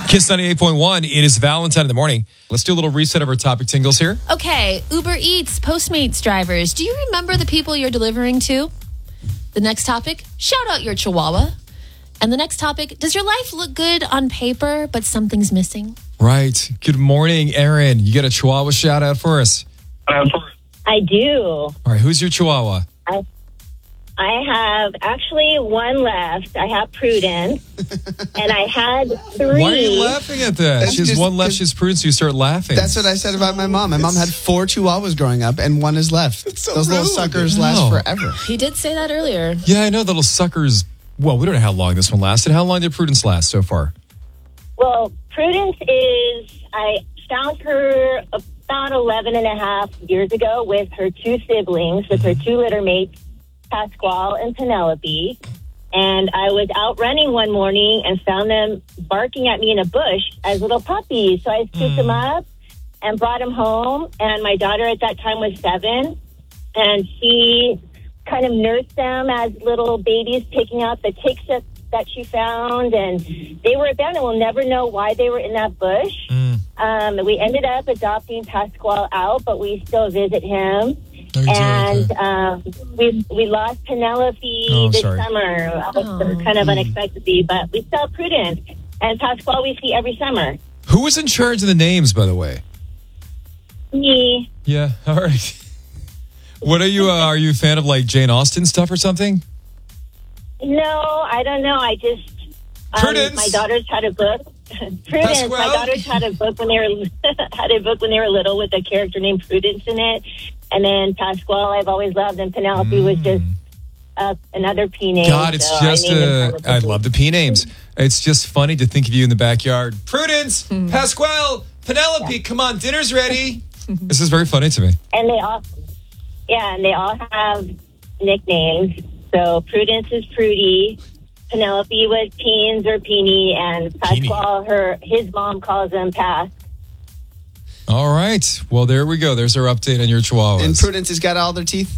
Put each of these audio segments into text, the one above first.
Kiss 98.1. It is Valentine in the morning. Let's do a little reset of our topic tingles here. Okay, Uber Eats, Postmates drivers. Do you remember the people you're delivering to? The next topic, shout out your chihuahua. And the next topic, does your life look good on paper, but something's missing? Right. Good morning, Aaron. You got a chihuahua shout out for us? I do. All right, who's your chihuahua? I have actually one left. I have Prudence, and I had 3. Why are you laughing at that? She has one left, she's Prudence, so you start laughing. That's what I said about my mom. My mom had 4 chihuahuas growing up, and one is left. Those little suckers last forever. He did say that earlier. Yeah, I know, the little suckers. Well, we don't know how long this one lasted. How long did Prudence last so far? Well, Prudence I found her about 11 and a half years ago with her 2 siblings, with her 2 litter mates, Pasquale and Penelope. And I was out running one morning and found them barking at me in a bush as little puppies. So I scooped them up and brought them home. And my daughter at that time was 7. And she kind of nursed them as little babies, picking up the ticks that she found. And they were abandoned. We'll never know why they were in that bush. We ended up adopting Pasquale out, but we still visit him. We lost Penelope this summer, kind of unexpectedly, but we still have Prudence. And Pasquale we see every summer. Who was in charge of the names, by the way? Me. Yeah, all right. What are you a fan of, like, Jane Austen stuff or something? No, I don't know. I just... Prudence! My daughters had a book. Prudence. Pasquale. My daughters had a book when they were little with a character named Prudence in it. And then Pasquale I've always loved, and Penelope was just another P name. God, it's I love the P names. It's just funny to think of you in the backyard. Prudence, Pasquale, Penelope, come on, dinner's ready. This is very funny to me. And they all have nicknames. So Prudence is Prudy, Penelope was Peens or Peeny, and Pasquale, his mom calls him Pass. All right. Well, there we go. There's our update on your chihuahuas. And Prudence has got all their teeth?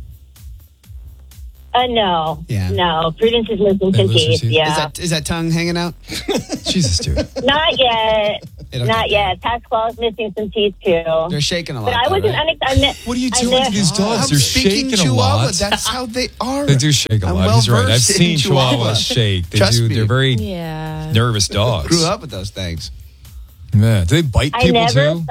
No. Yeah. No. Prudence is missing some teeth. Yeah. Is that tongue hanging out? Jesus, dude. Not yet. Not yet. Pasquale's missing some teeth, too. They're shaking a lot. But I wasn't What are you doing to these dogs? They're shaking a lot. That's how they are. They do shake a lot. He's right. I've seen chihuahuas shake. Trust me. They're very nervous dogs. Grew up with those things. Yeah. Do they bite people too?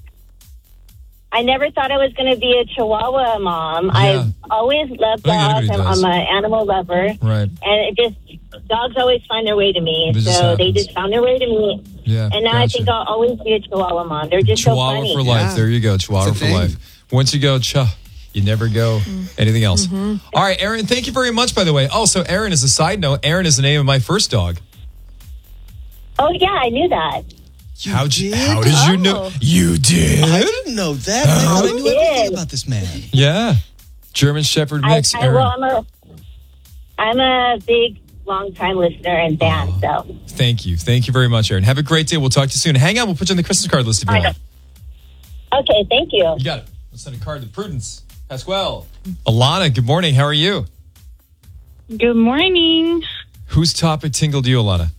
I never thought I was going to be a Chihuahua mom. Yeah. I've always loved dogs. I'm an animal lover. Right. And dogs always find their way to me. They just found their way to me. Yeah. And now I think I'll always be a Chihuahua mom. They're just Chihuahua so funny. for life. Yeah. There you go. Chihuahua for life. Once you go, you never go anything else. All right, Aaron, thank you very much, by the way. Also, Aaron, as a side note, Aaron is the name of my first dog. Oh, yeah, I knew that. How did you know? You did? I didn't know that. I knew everything about this man. Yeah. German Shepherd mix, Aaron. I'm a big, long-time listener and fan, so. Thank you. Thank you very much, Aaron. Have a great day. We'll talk to you soon. Hang on. We'll put you on the Christmas card list if you want. Okay, thank you. You got it. Let's send a card to Prudence. Pasquale. Alana, good morning. How are you? Good morning. Whose topic tingled you, Alana?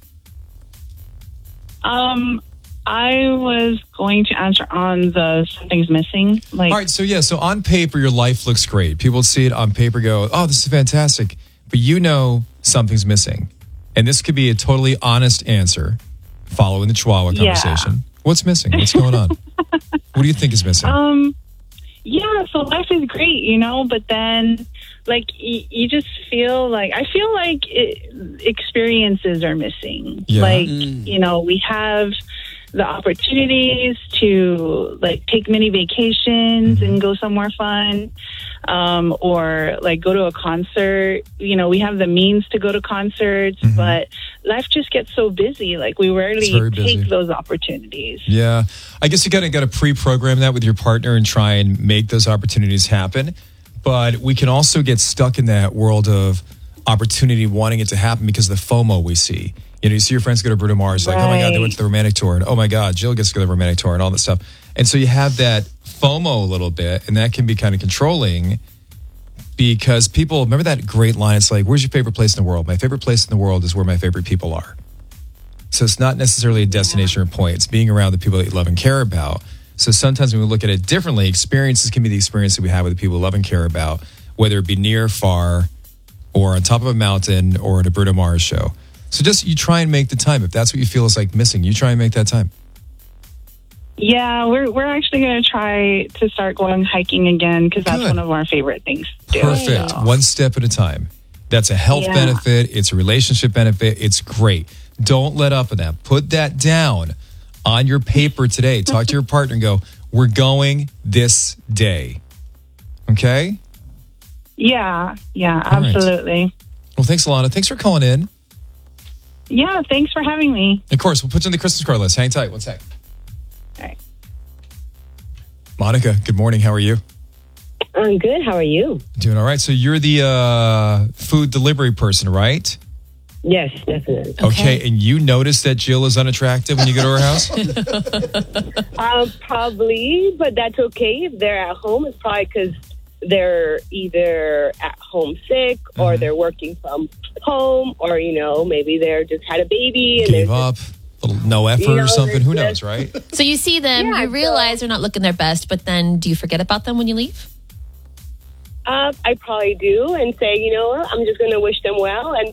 I was going to answer on the something's missing. All right, so on paper, your life looks great. People see it on paper, go, oh, this is fantastic. But you know something's missing. And this could be a totally honest answer following the Chihuahua conversation. Yeah. What's missing? What's going on? What do you think is missing? So life is great, but then, you just feel like, I feel like experiences are missing. Yeah. We have the opportunities to take mini vacations and go somewhere fun, or go to a concert. We have the means to go to concerts, but life just gets so busy. We rarely take those opportunities. Yeah. I guess you got to pre-program that with your partner and try and make those opportunities happen. But we can also get stuck in that world of opportunity, wanting it to happen because of the FOMO we see. You see your friends go to Bruno Mars, oh my God, they went to the romantic tour, and oh my God, Jill gets to go to the romantic tour, and all that stuff. And so you have that FOMO a little bit, and that can be kind of controlling because people, remember that great line, it's like, where's your favorite place in the world? My favorite place in the world is where my favorite people are. So it's not necessarily a destination or point. It's being around the people that you love and care about. So sometimes when we look at it differently, experiences can be the experience that we have with the people we love and care about, whether it be near, far, or on top of a mountain or at a Bruno Mars show. So just you try and make the time. If that's what you feel is like missing, you try and make that time. Yeah, we're actually going to try to start going hiking again because that's one of our favorite things to do. Perfect. One step at a time. That's a health benefit. It's a relationship benefit. It's great. Don't let up on that. Put that down on your paper today. Talk to your partner and go, we're going this day. Okay? Yeah, absolutely. Right. Well, thanks, Alana. Thanks for calling in. Yeah, thanks for having me. Of course, we'll put you on the Christmas card list. Hang tight. One sec. All right. Monica, good morning. How are you? I'm good. How are you? Doing all right. So you're the food delivery person, right? Yes, definitely. Okay. And you noticed that Jill is unattractive when you go to her house? Probably, but that's okay. If they're at home, it's probably because they're either at home sick or they're working from home or, maybe they're just had a baby. And Gave up. Little no effort or something. Who knows, right? So you see them, you realize they're not looking their best, but then do you forget about them when you leave? I probably do and say, I'm just going to wish them well. And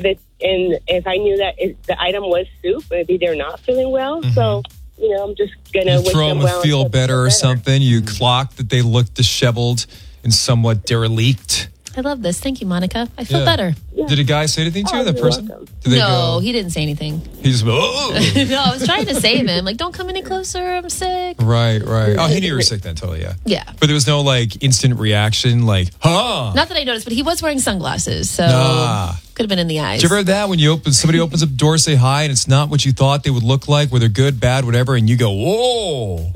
if I knew that the item was soup, maybe they're not feeling well. So, I'm just going to wish throw them them well. a feel better or something. You clock that they look disheveled and somewhat derelict. I love this. Thank you, Monica. I feel better. Yeah. Did a guy say anything to you, that person? welcome. Did they No, go, he didn't say anything. he just, oh. No, I was trying to save him. Like, don't come any closer. I'm sick. Right. Oh, he knew you were sick then, totally, yeah. Yeah. But there was no, instant reaction, huh? Not that I noticed, but he was wearing sunglasses, so could have been in the eyes. Did you ever have that when somebody opens up the door, say hi, and it's not what you thought they would look like, whether good, bad, whatever, and you go, whoa.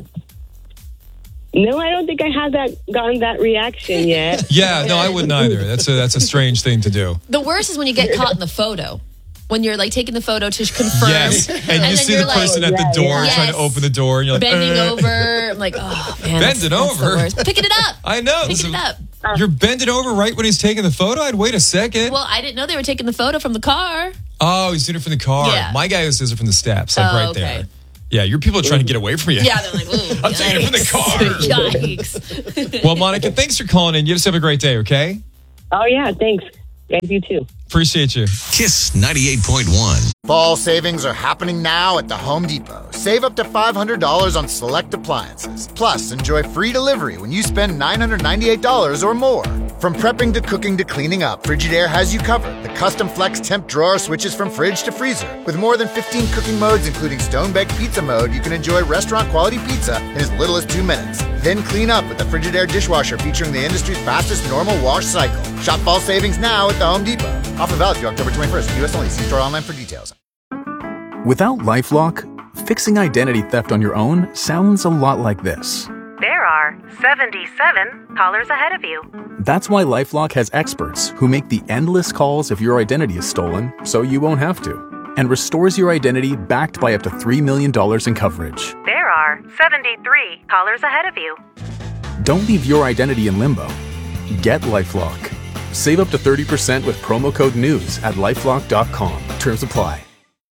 No, I don't think I have gotten that reaction yet. Yeah, no, I wouldn't either. That's a strange thing to do. The worst is when you get caught in the photo. When you're taking the photo to confirm. Yes, and you see the person at the door trying to open the door, and you're like, bending over. I'm like, oh man, bending over. That's the worst. Picking it up. I know. Picking it up. You're bending over right when he's taking the photo? I'd wait a second. Well, I didn't know they were taking the photo from the car. Oh, he's doing it from the car. Yeah. My guy always does it from the steps, right there. Yeah, your people are trying to get away from you. Yeah, they're like, ooh, I'm taking it from the car. Yikes. Well, Monica, thanks for calling in. You just have a great day, okay? Oh, yeah, thanks. Guys, you too. Appreciate you. Kiss 98.1. Fall savings are happening now at the Home Depot. Save up to $500 on select appliances. Plus, enjoy free delivery when you spend $998 or more. From prepping to cooking to cleaning up, Frigidaire has you covered. The custom flex temp drawer switches from fridge to freezer. With more than 15 cooking modes, including stone-baked pizza mode, you can enjoy restaurant-quality pizza in as little as 2 minutes. Then clean up with the Frigidaire dishwasher featuring the industry's fastest normal wash cycle. Shop fall savings now at the Home Depot. Offer valid through October 21st. U.S. only. See store online for details. Without LifeLock, fixing identity theft on your own sounds a lot like this. There are 77 callers ahead of you. That's why LifeLock has experts who make the endless calls if your identity is stolen, so you won't have to, and restores your identity backed by up to $3 million in coverage. There are 73 callers ahead of you. Don't leave your identity in limbo. Get LifeLock. Save up to 30% with promo code NEWS at LifeLock.com. Terms apply.